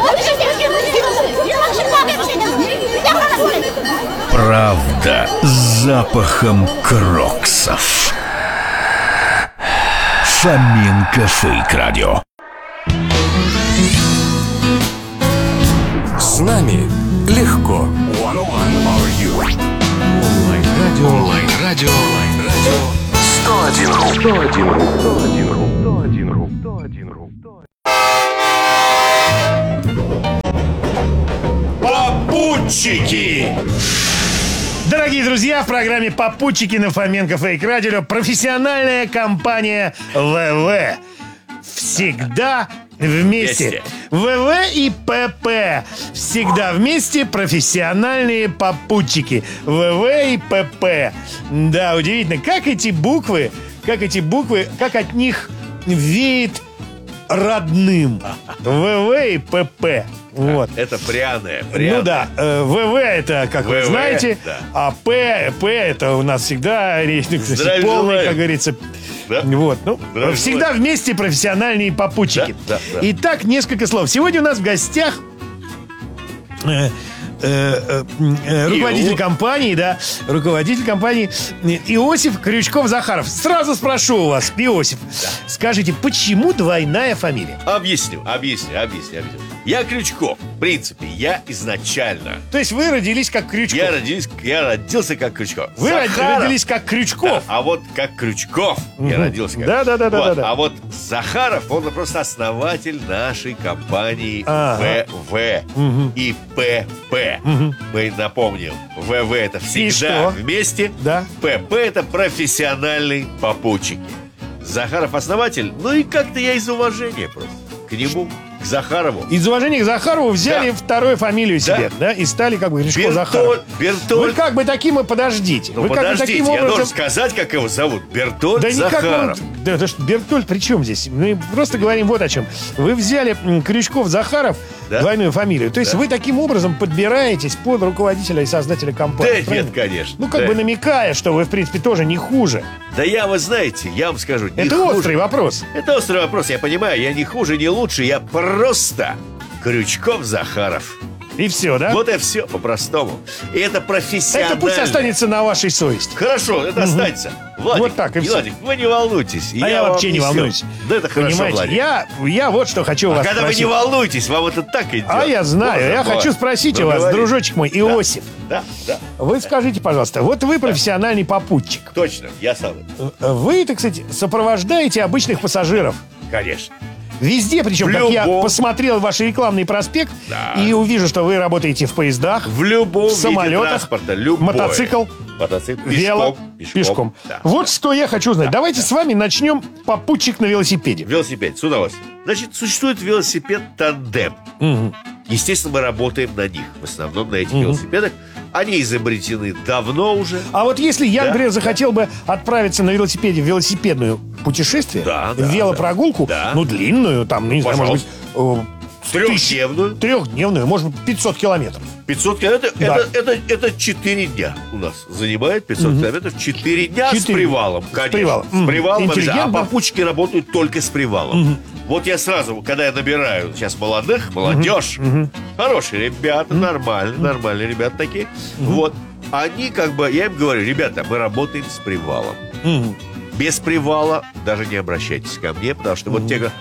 Правда с запахом кроксов. Фоменко Фейк Радио. С нами легко. Онлайн-радио 101. Попутчики! Дорогие друзья, в программе «Попутчики» на Фоменко Фейк Радио профессиональная компания ВВ. Всегда вместе. ВВ и ПП. Всегда вместе профессиональные попутчики. ВВ и ПП. Да, удивительно, как от них веет родным. ВВ и ПП. Вот. Это пряное. Ну да, ВВ это, как вы знаете, да. А П это у нас всегда рейтинг полный, как говорится. Да. Вот, ну, Здравия всегда желаю. вместе профессиональные попутчики. Да. Итак, несколько слов. Сегодня у нас в гостях руководитель компании, Иосиф Крючков-Захаров. Сразу спрошу у вас, Иосиф, скажите, почему двойная фамилия? Объясню. Я Крючков. В принципе, я изначально. То есть вы родились как Крючков? Я родился как Крючков. Вы Захаров, родились как Крючков? да, а вот как Крючков я родился как. Да. А вот Захаров, он просто основатель нашей компании ВВ и ПП. Мы напомним, ВВ это всегда вместе, Да. ПП это профессиональный попутчики. Захаров основатель, ну и как-то я из уважения просто к нему, к Захарову. Из уважения к Захарову взяли вторую фамилию себе, да, и стали как бы Крючков-Захаров. Бертоль. Вы как бы таким и подождите. Ну Вы как бы подождите, таким я образом... должен сказать, как его зовут. Бертоль Да никак Захаров. Бертоль при чем здесь? Мы просто говорим вот о чем. Вы взяли Крючков-Захаров, Да. двойную фамилию. То есть вы таким образом подбираетесь под руководителя и создателя компании. Да правильно? нет, конечно. Ну, как Да. бы намекая, что вы, в принципе, тоже не хуже. Да вы знаете, я вам скажу, не Это хуже. острый вопрос. Это острый вопрос, я понимаю. Я не хуже, не лучше. Я просто Крючков-Захаров. И все, да? Вот и все по-простому. И это профессионально. Это пусть останется на вашей совести. Хорошо, это останется. Владик, Вот так и все. Владик, вы не волнуйтесь. Я вам вообще не несу. волнуюсь. Да это хорошо, Понимаете, Владик. я вот что хочу у вас Когда спросить. вы не волнуйтесь, вам это так идет. А я знаю, Боже я мой. хочу спросить Ну, у вас, говори. дружочек мой, Иосиф. Да. Вы скажите, пожалуйста, вот вы профессиональный попутчик. Точно, я самый. Вы, так сказать, сопровождаете обычных пассажиров. Конечно. Везде, причем, В как я любом. посмотрел ваш рекламный проспект Да. и увижу, что вы работаете в поездах, В любом в самолетах, виде транспорта, любой. мотоцикл, Пешком. пешком. Да. Вот что я хочу знать. Давайте с вами начнем попутчик на велосипеде. Велосипед, с удовольствием. Значит, существует велосипед тандем. Естественно, мы работаем на них. В основном на этих велосипедах. Они изобретены давно уже. А вот если я, Да. например, захотел бы отправиться на велосипеде в велосипедное путешествие, Да, в велопрогулку, да. ну, длинную, там, не знаю, может быть, Трехдневную. трехдневную, может быть, 500 километров. 500 километров. Да. Это 4 дня у нас занимает 500 километров. 4 дня с 4. привалом, конечно. привалом. С привалом. Интеллигентно. А попутчики работают только с привалом. Вот я сразу, когда я набираю сейчас молодежь, хорошие ребята, нормальные ребята такие. Вот. Они как бы, я им говорю, ребята, мы работаем с привалом. Без привала даже не обращайтесь ко мне, потому что вот те говорят,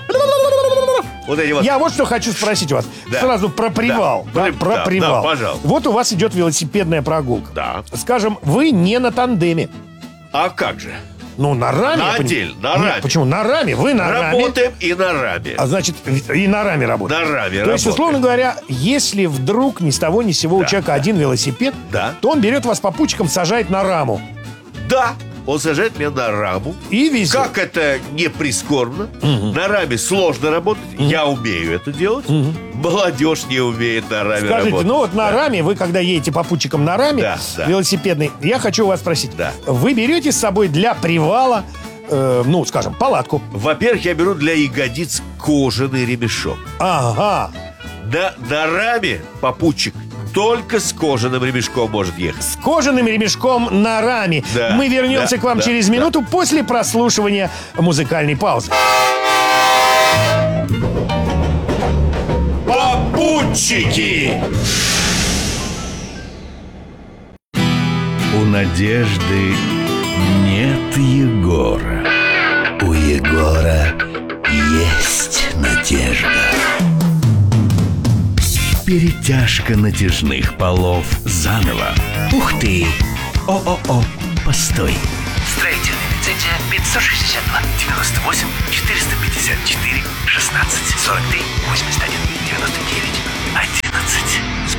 вот эти вот. Я вот что хочу спросить у вас. Да. Сразу про привал. Да. Про Да, привал. да, пожалуйста. Вот у вас идет велосипедная прогулка. Да. Скажем, вы не на тандеме. А как же? Ну, на раме. На я понимаю. отделе, на Нет, раме. почему? На раме. Вы на раме. Работаем и на раме. А значит, и на раме работаете. На раме То есть, работаем. условно говоря, если вдруг ни с того ни с сего у человека один велосипед, Да. то он берет вас попутчиком, сажает на раму Да, он сажает меня на раму. и везет. Как это не прискорбно. На раме сложно работать. Я умею это делать. Молодежь не умеет на раме Скажите, работать. ну вот на раме, вы когда едете попутчиком на раме Да. велосипедной, я хочу у вас спросить, Да. вы берете с собой для привала, ну, скажем, палатку? Во-первых, я беру для ягодиц кожаный ремешок. Ага. На раме попутчик только с кожаным ремешком может ехать. С кожаным ремешком на раме. Да, Мы вернемся да, к вам да, через да. минуту после прослушивания музыкальной паузы. Пончики. У Надежды нет Егора. У Егора есть надежда. Перетяжка натяжных полов заново. Ух ты! О-о-о, постой. Строительная лицензия 562 98 454 16 43 81 99 11.